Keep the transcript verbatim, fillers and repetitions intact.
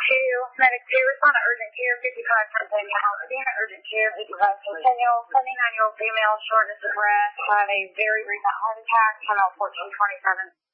two, medic two, respond to urgent care, fifty-five Centennial. Being an urgent care, fifty-five Centennial, seventy-nine-year-old female, shortness of breath, had a very recent heart attack, channel fourteen twenty-seven.